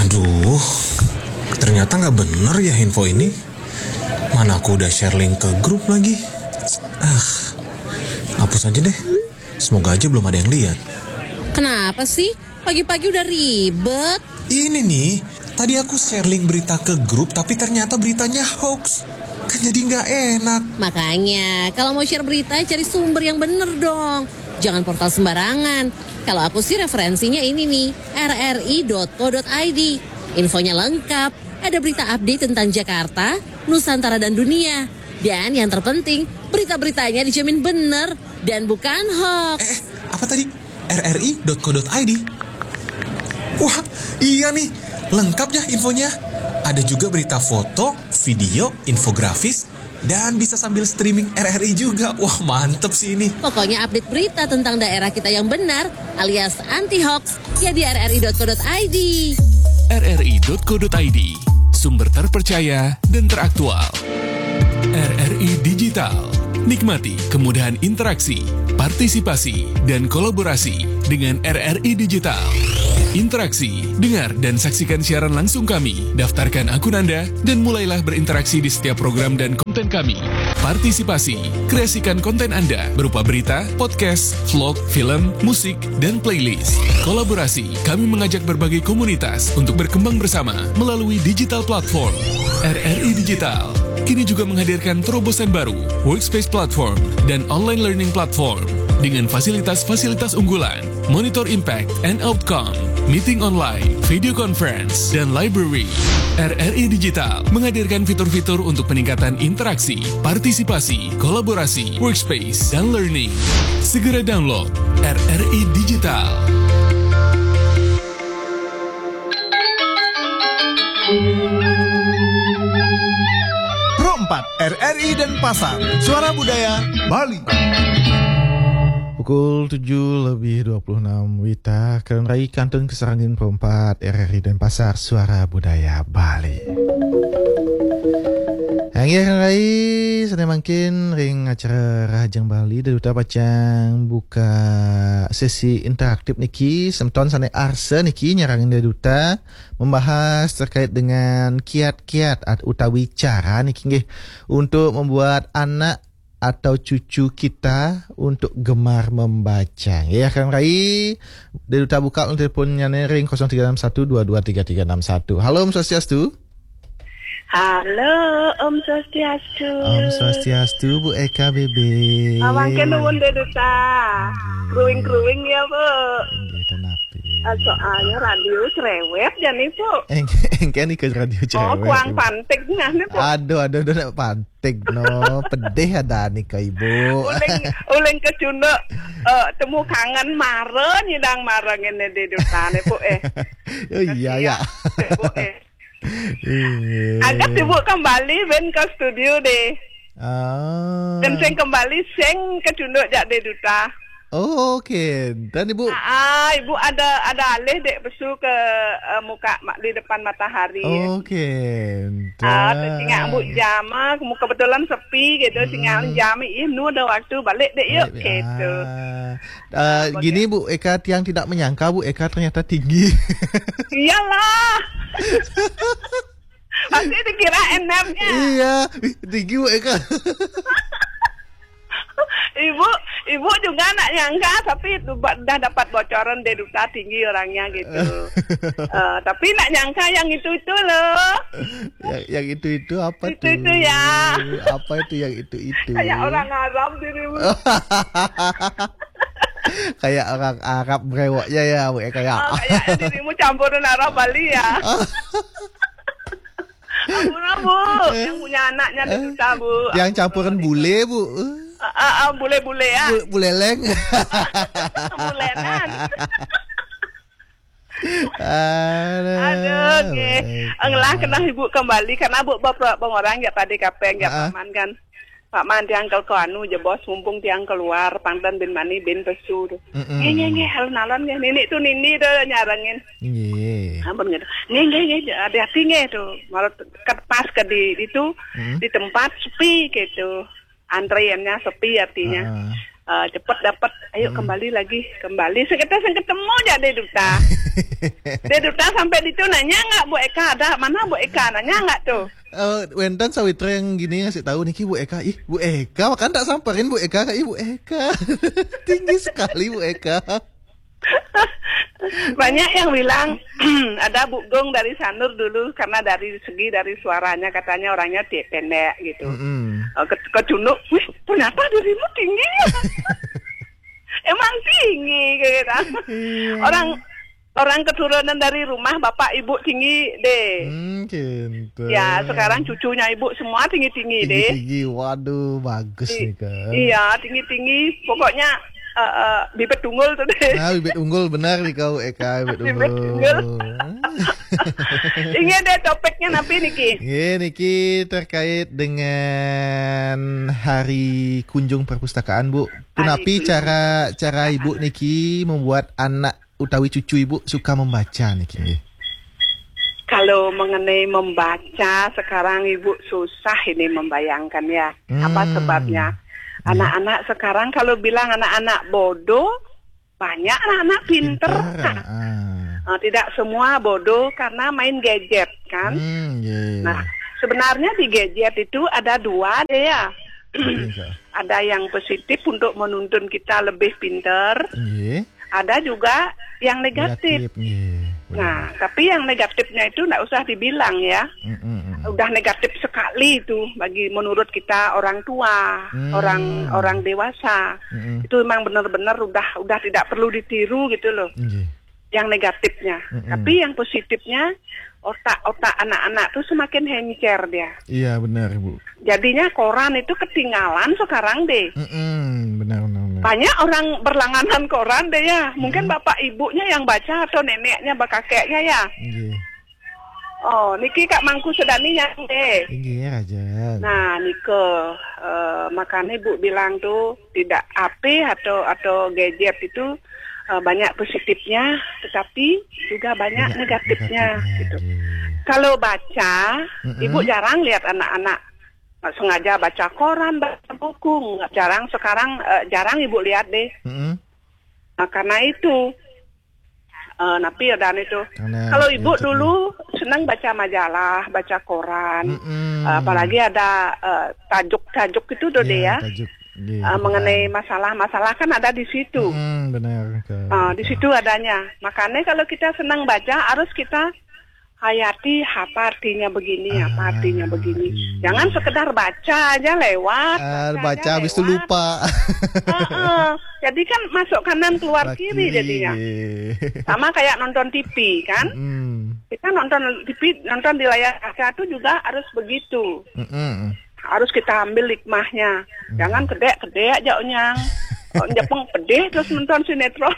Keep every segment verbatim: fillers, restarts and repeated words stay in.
Aduh, ternyata nggak bener ya info ini. Mana aku udah share link ke grup lagi. Ah, hapus aja deh. Semoga aja belum ada yang lihat. Kenapa sih? Pagi-pagi udah ribet. Ini nih, tadi aku share link berita ke grup, tapi ternyata beritanya hoax. Kan jadi nggak enak. Makanya, kalau mau share berita, cari sumber yang bener dong. Jangan portal sembarangan. Kalau aku sih referensinya ini nih, r r i dot co dot i d. Infonya lengkap, ada berita update tentang Jakarta, Nusantara dan dunia. Dan yang terpenting, berita-beritanya dijamin bener dan bukan hoax. Eh, apa tadi? r r i dot co dot i d. Wah, iya nih, lengkap ya infonya. Ada juga berita foto, video, infografis, dan bisa sambil streaming R R I juga. Wah, mantep sih ini. Pokoknya update berita tentang daerah kita yang benar, alias anti-hoax, ya di r r i dot co dot i d. r r i dot co dot i d, sumber terpercaya dan teraktual. R R I Digital, nikmati kemudahan interaksi, partisipasi, dan kolaborasi dengan R R I Digital. Interaksi, dengar dan saksikan siaran langsung kami, daftarkan akun Anda, dan mulailah berinteraksi di setiap program dan konten kami. Partisipasi, kreasikan konten Anda berupa berita, podcast, vlog, film, musik, dan playlist. Kolaborasi, kami mengajak berbagai komunitas untuk berkembang bersama melalui digital platform. R R I Digital kini juga menghadirkan terobosan baru, workspace platform, dan online learning platform dengan fasilitas-fasilitas unggulan, monitor impact and outcome, meeting online, video conference, dan library. R R I Digital menghadirkan fitur-fitur untuk peningkatan interaksi, partisipasi, kolaborasi, workspace, dan learning. Segera download R R I Digital. Pro empat R R I dan Pasar, Suara Budaya Bali. Pukul tujuh lebih dua puluh enam Wita, Keren Rai Kantun Kesarangin Pro empat R R I dan Pasar, Suara Budaya Bali. Yang ya Keren Rai, sedang makin ring acara Rahajang Bali dari Duta Pacang buka sesi interaktif niki, semton sana arsa niki nyarangin dari Duta membahas terkait dengan kiat-kiat atau utawi cara niki nggih untuk membuat anak atau cucu kita untuk gemar membaca. Ya Kang Rai, dari Duta buka teleponnya ring nol tiga enam satu dua dua tiga tiga enam satu. Halo Om Swastiastu. Halo Om Swastiastu. Om Swastiastu Bu Eka Bebe. Awangke nuwun de Duta. Kruing-kruing ya Bu. Nggih tenapi. Soalnya radio cerewet jane Bu. Engke nih ke radio cerewet. Oh kuang pantik nah nih Bu. Aduh aduh aduh pantik no. Pedih ada nih ke Ibu. Uling uling kecuna uh, temu kangen maren nyedang mareng ngene de Duta nih Bu eh. Oh iya ya. Bu eh. Agak sibuk kembali ben ke studio deh. Ah. Dan sing kembali sing kecunduk jak de Duta. Oh, oke. Okay. Dan Ibu? Ah, Ibu ada ada alih dek besu ke uh, muka di depan matahari. Oh, oke. Okay. Ah, tinggal Bu jama, kebetulan sepi gitu, tinggal jam ih nu ada waktu balik dek yuk ah. gitu. Uh, gini Bu Eka, yang tidak menyangka Bu Eka ternyata tinggi. Iyalah. Pasti dikira enamnya. Iya, tinggi Bu Eka. Ibu, ibu juga nak nyangka, tapi udah dapat bocoran dari Duta tinggi orangnya gitu. uh, tapi nak nyangka yang itu itu loh. yang, yang itu itu apa itu, tuh? Itu ya. Apa itu yang itu itu? Kayak orang Arab dirimu. Kayak orang Arab brewoknya ya Bu Eka ya. Oh, kayak dirimu campuran Arab Bali ya. Ampun Bu, yang punya anaknya di Duta Bu. Yang campuran bule Bu. Ah, uh, uh, bule-bule ya. Buleleng. Bulenan. Aduh. Aduh, okay. Englah kena Ibu kembali karena Bu bapak orang ya tadi kapeng ya uh-huh. Paman kan. Pak Man tiang ke anu je bos mumpung tiang keluar pandan bin mani bin pesu tuh. Nge nge nge hal nalon nge nini tuh nini tuh nyarangin. Nggih. Ampun nge nge nge nge hati-hati nge tuh. Malah pas ke di itu hmm? Di tempat sepi gitu. Antriannya sepi artinya. Uh. uh, cepat dapat, ayo hmm. kembali lagi, kembali. Sekitar saya ketemu aja deh duta. Deh duta sampai di tuh nanya nggak Bu Eka ada, mana Bu Eka nanya nggak tuh? Uh, Wentan Sawitra yang gini ngasih tahu Niki Bu Eka, ih Bu Eka, kan tak samperin Bu Eka, ih Bu Eka, tinggi sekali Bu Eka. Banyak yang bilang ada Bu Gong dari Sanur dulu karena dari segi dari suaranya katanya orangnya pendek gitu. Mm-hmm. Uh, ke, ke Cunuk, wih ternyata dirimu tinggi ya. Emang tinggi gitu. Orang orang keturunan dari rumah bapak ibu tinggi deh. Hmm, gitu. Ya sekarang cucunya ibu semua tinggi tinggi deh. Tinggi, waduh bagus I, nih kan. Iya tinggi tinggi, pokoknya uh, uh, bibit unggul tuh deh. Nah bibit unggul benar nih kau Eka bibit unggul. Bibit unggul. Ini ada topiknya napi Niki. Iya Niki terkait dengan Hari Kunjung Perpustakaan Bu. Punapi cara cara Ibu Niki membuat anak utawi cucu Ibu suka membaca Niki? Kalau mengenai membaca sekarang Ibu susah ini membayangkan ya. Hmm. Apa sebabnya? Anak-anak sekarang kalau bilang anak-anak bodoh, banyak anak-anak pinter. pinter. Ah. Nah, tidak semua bodoh karena main gadget kan. Hmm, yeah. Nah sebenarnya di gadget itu ada dua deh ya. Ada yang positif untuk menuntun kita lebih pinter. Yeah. Ada juga yang negatif. negatif yeah. Nah, tapi yang negatifnya itu nggak usah dibilang ya. Mm-mm. Udah negatif sekali itu bagi menurut kita orang tua, mm. orang orang dewasa. Mm-mm. Itu memang benar-benar udah udah tidak perlu ditiru gitu loh. Yeah. Yang negatifnya. Mm-mm. Tapi yang positifnya otak-otak anak-anak tuh semakin hencer dia. Iya benar Bu. Jadinya koran itu ketinggalan sekarang deh. Mm-mm, benar, benar benar. Banyak orang berlangganan koran deh ya. Mungkin mm. bapak ibunya yang baca atau neneknya, bapak kakeknya ya. Iya. Oh, niki Kak Mangku Sedani yang deh. Iya aja. Nah, Nike uh, makanya Ibu bilang tuh tidak H P atau atau gadget itu Uh, banyak positifnya, tetapi juga banyak, banyak negatifnya, negatifnya gitu. Yeah. Kalau baca, mm-hmm. Ibu jarang lihat anak-anak uh, sengaja baca koran, baca buku, nggak jarang. Sekarang uh, jarang Ibu lihat deh. Mm-hmm. Nah, karena itu, uh, napi dan itu. Karena kalau Ibu itu, dulu ya. senang baca majalah, baca koran, mm-hmm. uh, apalagi ada uh, tajuk-tajuk itu tuh deh ya. Tajuk. Yeah, uh, mengenai masalah-masalah kan ada di situ. Hmm, benar. Uh, di situ adanya. Makanya kalau kita senang baca harus kita hayati apa artinya begini, ah, apa artinya begini. Iya. Jangan sekedar baca aja lewat. Uh, baca, baca habis itu lupa. uh, uh, jadi kan masuk kanan keluar kiri, kiri jadinya. Sama kayak nonton T V kan. Mm. Kita nonton T V, nonton di layar kaca itu juga harus begitu. Mm-mm. Harus kita ambil hikmahnya. Hmm. Jangan kedek-kedek aja nyang. Kalau Jepang pedih terus nonton sinetron.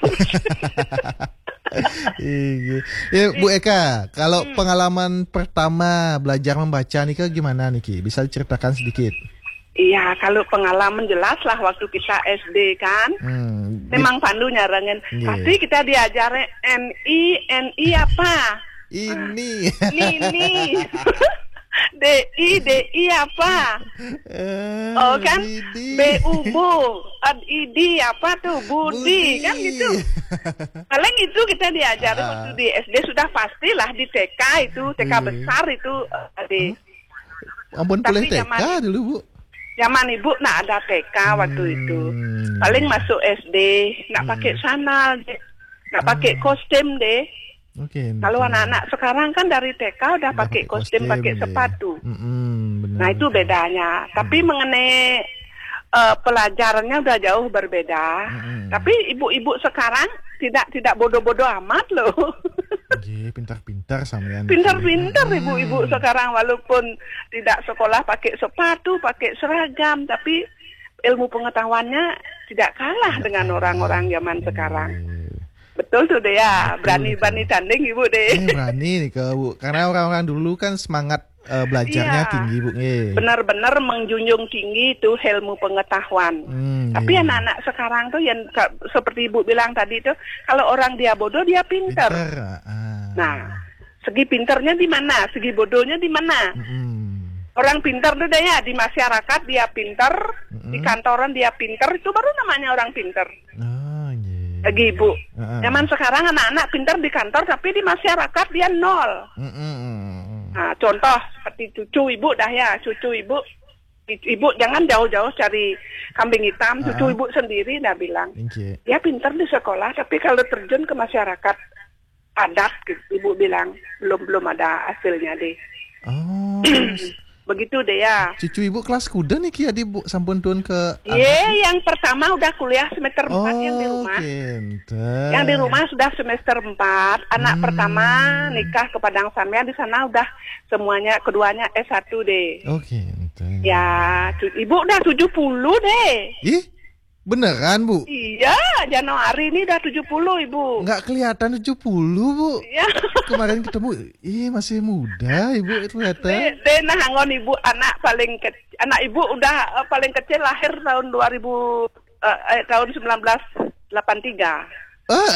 Iya. Ya, Bu Eka, kalau hmm. pengalaman pertama belajar membaca nih ke gimana Niki? Bisa diceritakan sedikit? Iya, kalau pengalaman jelas lah waktu kita S D kan. Hmm. Memang Pandu nyarangin. Yeah. Pasti kita diajarin N I, N I apa? Ini. Ini. D I, D I apa? Uh, oh kan? B U B U, I D apa tuh? Budi, Budi. Kan gitu. Paling itu kita diajarin uh. waktu di S D sudah pastilah di T K itu, T K uh. besar itu uh, di. Ampun boleh T K zaman, dulu Bu. Zaman Ibu nah ada T K hmm. waktu itu. Paling masuk S D, nggak hmm. pakai sandal, nggak pakai hmm. kostum deh. Okay, kalau okay. anak-anak sekarang kan dari T K udah pakai kostum, pakai sepatu. Mm-hmm, nah itu bedanya. Mm. Tapi mengenai uh, pelajarannya udah jauh berbeda. Mm-hmm. Tapi ibu-ibu sekarang tidak tidak bodoh-bodoh amat loh. Jadi pintar-pintar sampean. Pintar-pintar mm. ibu-ibu sekarang walaupun tidak sekolah pakai sepatu, pakai seragam, tapi ilmu pengetahuannya tidak kalah tidak dengan kalah. orang-orang zaman mm. sekarang. Betul tuh deh ya, berani-berani tanding Ibu deh. Eh, berani nih ke Bu, karena orang-orang dulu kan semangat uh, belajarnya iya, tinggi Bu. Eh. Benar-benar menjunjung tinggi itu ilmu pengetahuan. Hmm, Tapi iya. anak-anak sekarang tuh yang seperti Ibu bilang tadi tuh, kalau orang dia bodoh dia pinter. pinter. Ah. Nah, segi pinternya di mana, segi bodohnya di mana? Hmm. Orang pintar tuh deh ya, di masyarakat dia pintar, mm-hmm. di kantoran dia pintar, itu baru namanya orang pintar. Oh, yeah. Lagi ibu. Uh-uh. Zaman sekarang anak-anak pintar di kantor, tapi di masyarakat dia nol. Mm-mm. Nah, contoh seperti cucu ibu dah ya, cucu ibu, ibu jangan jauh-jauh cari kambing hitam, cucu uh-uh. ibu sendiri dah bilang, okay. dia pintar di sekolah, tapi kalau terjun ke masyarakat adat, ibu bilang belum belum ada hasilnya deh. Oh. Begitu deh ya. Cucu ibu kelas kuda nih Ki, adik bu sampun turun ke. Iya, yang pertama udah kuliah semester empat oh, yang di rumah. Kinten. Yang di rumah sudah semester empat. Anak hmm. pertama nikah ke Padang Samyan, di sana udah semuanya keduanya S satu deh. Oke. Okay, ya, ibu udah tujuh puluh deh. Ih, beneran bu? Iya, Januari ini udah tujuh puluh ibu. Nggak kelihatan tujuh puluh bu. Iya. Kemarin ketemu, ih masih muda ibu kelihatan. Deh, nah angon ibu anak paling kecil, anak ibu udah uh, paling kecil lahir tahun dua ribu uh, eh, tahun seribu sembilan ratus delapan puluh tiga. Ah.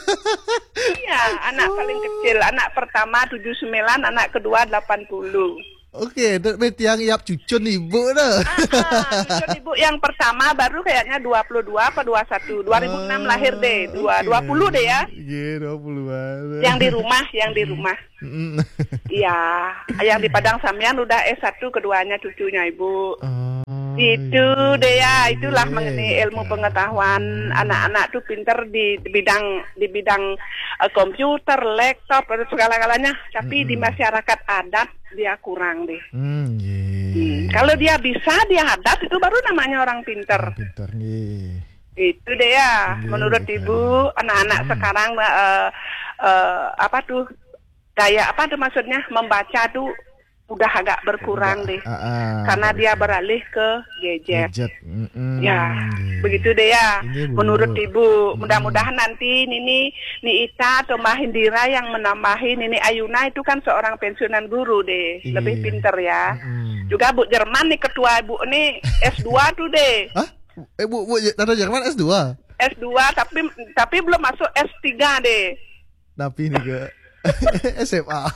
Iya, anak oh. paling kecil, anak pertama tujuh puluh sembilan, anak kedua delapan puluh. Oke, berarti yang iap cucun ibu dah. Ah, cucun ibu yang pertama baru kayaknya dua puluh dua apa dua puluh satu. dua ribu enam oh, lahir deh. dua, okay. dua puluh deh ya. Iya, dua puluhan. Yang di rumah, yang di rumah. Iya, yang di Padang Samyan udah S satu keduanya cucunya ibu. Oh, itu deh ya, itulah yeah, mengenai ilmu pengetahuan anak-anak tuh pinter di, di bidang di bidang uh, komputer, laptop, segala-galanya. Tapi mm-hmm. di masyarakat adat dia kurang deh. Mm, yeah. hmm. Kalau dia bisa dia adat itu baru namanya orang pinter. Pinter nih. Itu deh ya. Yeah, menurut yeah. ibu anak-anak hmm. sekarang uh, uh, apa tuh daya apa tuh maksudnya membaca tuh udah agak berkurang udah, deh. Uh, uh, karena dia beralih ke gadget. gadget. Mm-mm, ya, yeah. begitu deh ya. Ini menurut ibu, mm. mudah-mudahan nanti Nini Niita atau Mbak Hindira yang menambahin Nini Ayuna itu kan seorang pensiunan guru deh, yeah. lebih pinter ya. Mm-mm. Juga Bu Jerman nih ketua ibu nih S dua tuh deh. Hah? Eh Bu, Bu Tata Jerman S dua? S dua tapi tapi belum masuk S tiga deh. Tapi nih ke S M A.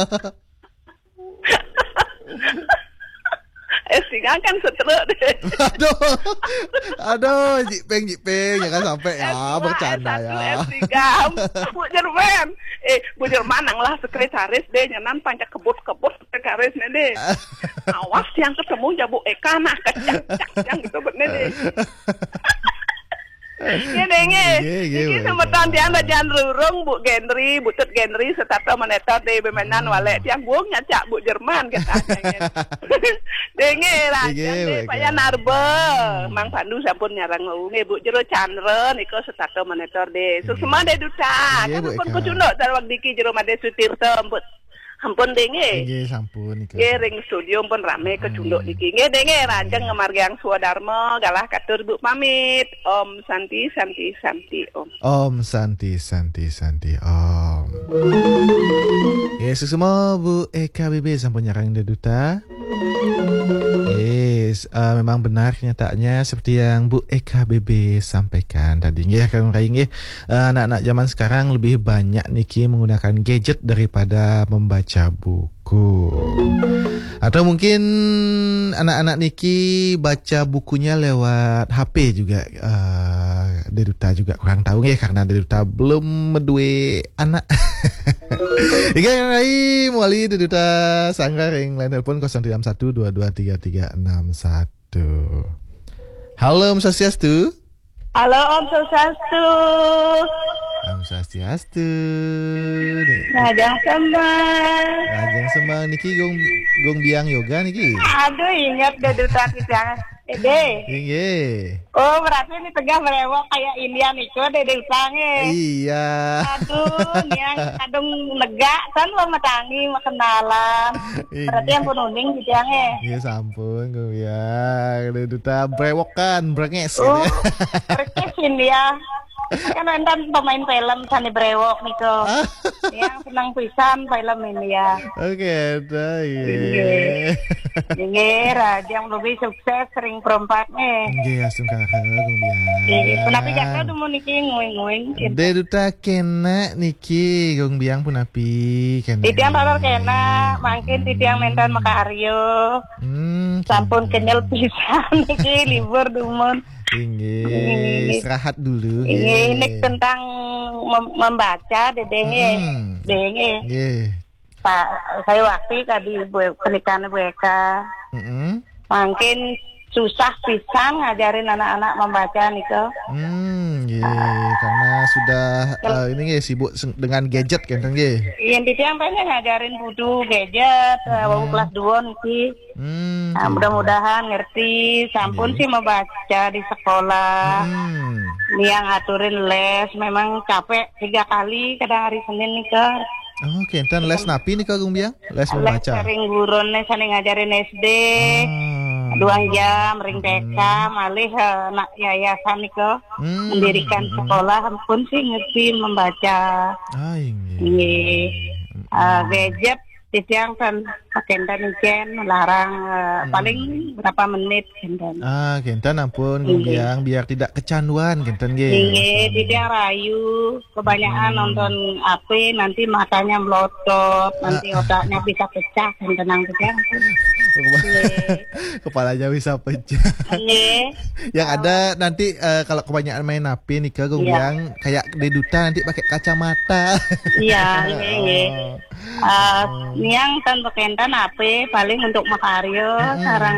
S tiga kan seteruk deh. Aduh, aduh, Jipeng, Jipeng, jangan sampai ya, bercanda ya. S tiga, Bu Jerman, eh Bu Jerman nanglah sekretaris deh, nyanan panjang kebut-kebut sekretaris deh. Awas yang ketemu ya Bu Eka nah kacang-kacang gitu bener deh. Ini denge, ini semetan tiang dah jangan rurung Bu Gendri, Butut Gendri, setata menetot deh bemenan walek tiang buang nyacak Bu Jerman katanya. Denge raja deh, payah narbe, Mang Pandu sampun nyarang nge Bu Jero Chandra, niko setata menetot deh. Susuma deh duta, kan pun kucundok tarwag diki Jero Made Sutirto, emput. Ampun denge. Nggih sampun iki. Nggih ring studio pun rame kecunduk niki. Nggih denge ranjang ngemargang Swadharma galah katur Bu pamit. Om Santi Santi Santi Om. Om Santi Santi Santi Om. Yes, semua Bu Eka B B sampun nyarang duta. Yes, uh, memang benar kenyataannya seperti yang Bu Eka B B sampaikan tadi. Nggih kan nggih uh, anak-anak zaman sekarang lebih banyak niki menggunakan gadget daripada membaca buku. Atau mungkin anak-anak niki baca bukunya lewat H P juga. Uh, Deduta juga kurang tahu ya karena Deduta belum medue anak. Hingga yang lain muali Deduta sanggar yang lain telepon nol tiga satu dua dua tiga tiga enam satu. Halo Om Swastiastu. Halo Om Swastiastu. Om Swastiastu. Rajang sembang. Rajang sembang niki gong gong biang yoga niki. Aduh ingat Deduta kita. Ede. Iya. Oh berarti ini tegah berewok kayak Indian itu Dede Utange. Iya. Aduh, yang kadung lega kan lo matangi makenalan. Berarti yang pun uning gitu yang eh. Iya sampun gue ya. Duta berewok kan, brenges. Oh, brenges India. Kan enten pemain film Sani Brewok niko. Yang senang pisan film ini ya. Oke, okay, iya. Nggih, rajang lebih sukses sering perempatnya. Nggih asung kara Gong Biang. Nggih, punapi jakna dumun niki nguing-nguing. De duta kena niki Gong Biang punapi kena. Titiang tatar kena, mangkin titiang mentan makaryo. Hmm. Sampun kenyal pisan niki libur dumun. Inggih, istirahat dulu. Ini ini tentang mem- membaca dedenge. Hmm. Dedenge. Nggih. Pak, saya waktu tadi bu- pernikahan Bu Eka. Heeh. Mungkin susah pisan ngajarin anak-anak membaca nika. Hmm, nggih, karena sudah uh, ini nggih sibuk sen- dengan gadget kan nggih. Yang titiang pengen ngajarin budu gadget, hmm. uh, kelas dua niki. Hmm. Nah, mudah-mudahan ngerti. Sampun sih membaca di sekolah. Hmm. Yang aturin les, memang capek tiga kali kadang hari Senin nika. Oh, kenten les napi nih Kak Gong Biang? Les Les membaca. sering gurun les sering ngajarin S D. Ah. Dua jam ring T K malih uh, nak yayasan nika Hmm. mendirikan sekolah pun sih ngerti membaca. Ah, inggih. Nggih. Uh, gadget titiang kan pakenden ijen larang uh, paling berapa menit kenten. Ah, kenten ampun Gong Biang biar tidak kecanduan kenten nggih. Nggih, titiang rayu kebanyakan nonton H P nanti matanya melotot, nanti otaknya bisa pecah dan tenang titiang. Kepalanya bisa pecah. Nggih. Yang ada nanti uh, kalau kebanyakan main H P nih Kak Gong Iya. Biang kayak deduta nanti pakai kacamata. Iya, nggih, nggih. Uh, niang tan bekentan H P paling untuk makaryo sarang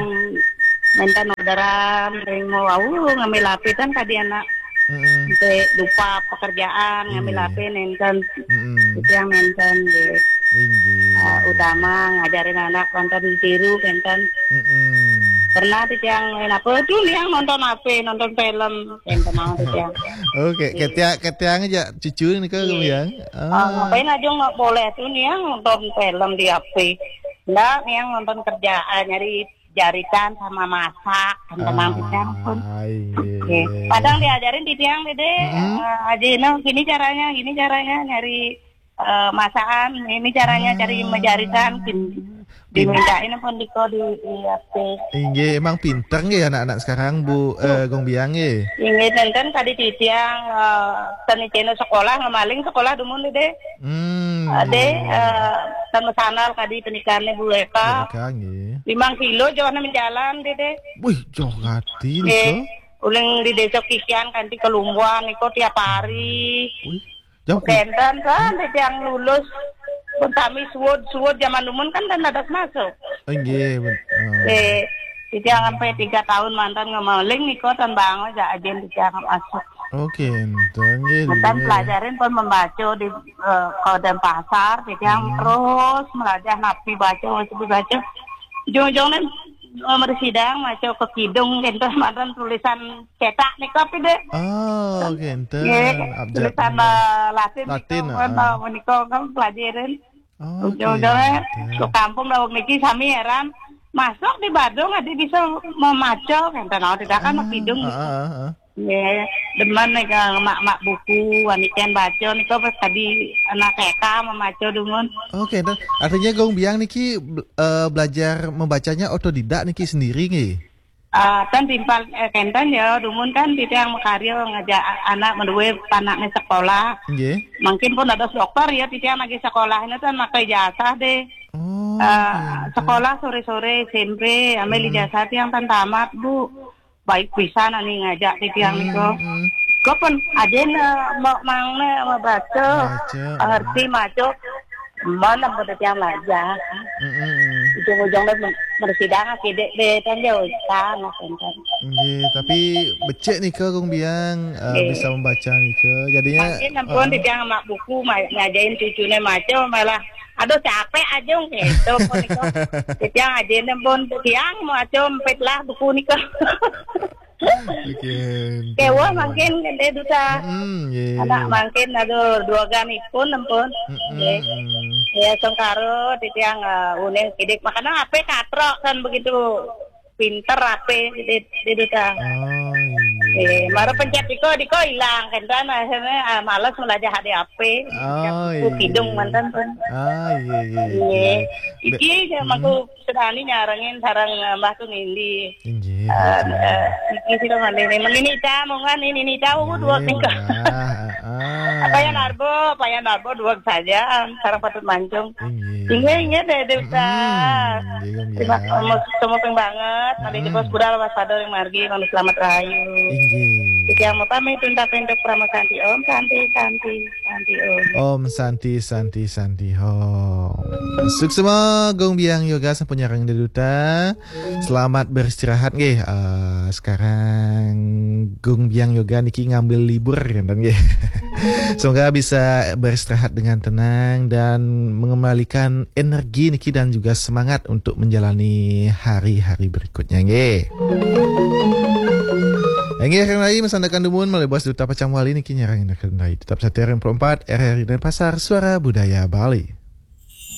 mentan orderan ring mau au ngambil H P kan tadi anak Heeh. Te lupa pekerjaan ngambil H P nenten Heeh. itu yang nenten nggih. Inggih. Uh, utama ngajarin anak nonton tiru nenten Heeh. pernah titiang main apa tuh niang nonton H P nonton film nenten mau titiang. Oke, ketia ketiang aja cucu nih Kak Gong Biang. Ah, ngapain aja nggak boleh tuh niang nonton film di H P. Nggak, niang nonton kerjaan nyari jarikan sama masak kan tenang titiang pun. Oke. Kadang diajarin titiang dede uh, aja no gini caranya gini caranya nyari uh, masakan ini caranya cari menjarikan dimintain pun di di di H P. Inggih, emang pinter nggih anak-anak sekarang Bu eh, Gong Biang nggih. Ini nenten tadi titiang uh, tani channel sekolah ngemaling sekolah dumun dede. Hmm. Ade uh, sama sanal kadi pernikahannya Bu Eka. Mereka nggih. Limang kilo jauh na menjalan dede. Wih, jauh hati nih Eh, Kak. uling di desa Kikian kanti ke Lumbuan niko tiap hari. Wih, jauh. Kenten kan dede yang lulus. Pun kami suwud suwud zaman dumun kan dan ada masuk. Inggih. ben- oh. Eh, tidak sampai tiga tahun mantan ngemaling niko tan bango ja ajen tidak masuk. Oke, enten nggih. Mantan nggih. pelajarin pun membaca di uh, kodam pasar, jadi yang terus belajar napi baca, masih baca. Ujung-ujungnya uh, bersidang, baca ke kidung, gitu, mantan tulisan cetak nih kopi deh. Oh, oke, enten. Ya, tulisan uh, Latin, Latin, Latin, ah. kan, menikah kan pelajarin. Oh, oke, Ujung-ujungnya enten. ke kampung dawak niki sami heran. Masuk di Badung, ada bisa memaco, kan, tahu tidak kan ke kidung. Ah, ah, ah. Ya, demen nih ke mak-mak buku, wanita baca nih kok pas tadi anak T K memaca dumun. Oke, enten. Artinya Gong Biang niki be- eh, belajar membacanya otodidak niki sendiri nggih. Ah, kan timpal eh, kenten ya dumun kan tidak yang makaryo ngajak anak menduwe anaknya sekolah. Nggih. Mungkin pun ada dokter ya tidak lagi sekolah ini kan pakai ijazah deh. Oh. Ah, sekolah sore-sore S M P ambil ijazah yang tan tamat Bu. Baik bisa nani ngajak titiang niko. Hmm. Kau pun aja na mau mang na mau baca, Baca. ngerti maco, mana pada tiang aja. Mm-mm. Ujung-ujungnya bersidang kide de tan jauh kan, kan. Nggih, tapi becek nih Kak Gong Biang eh, Nggih. bisa membaca nih Kak. Jadinya Mungkin ampun eh, titiang mak buku ma- ngajain cucunya maco malah. Aduh capek aja gitu pun niko. Titiang aja pun tiang maco empetlah buku niko. oke. Kewa makin gede duta. Hmm, nggih. Anak makin aduh dua gani pun ampun. Nggih. Mm-mm. Ya sengkaro titiang uh, uning kidik makanya H P katrok kan begitu pinter H P di di duta. Oh, iya. Eh, mara pencet iko diko hilang kendan akhirnya ah, malas belajar H D H P. Oh, Aku iya. kidung mantan pun. Ah, iya iya. Iya. Iki saya maku sedani nyarangin sarang uh, Mbah tu nindi. Injih. Eh, eh, iki sih dong ane ini ta mongan ini ini ta u dua tinggal. Ah, ah. Paya narbo, paya narbo dua saja sarang patut mancung. Injih. Tinggal ingat deh desa. Hmm, Terima iya. kasih semua peng banget. Mari di pos budal waspada yang margi kami selamat rahayu. Injih. Yang mau pamit untuk pendek Prama Santi Om Santi Santi Santi Om. Om Santi Santi Santi Om. Sukses semua Gong Biang Yoga sang penyarang Deduta. Selamat beristirahat nggih. Uh, sekarang Gong Biang Yoga niki ngambil libur kan nggih. Semoga bisa beristirahat dengan tenang dan mengembalikan energi niki dan juga semangat untuk menjalani hari-hari berikutnya nggih. Yang akan lagi mesandakan dumun melalui bos Duta Pacang Wali niki nyarangin akan lagi tetap setia empat R R I dan Pasar Suara Budaya Bali.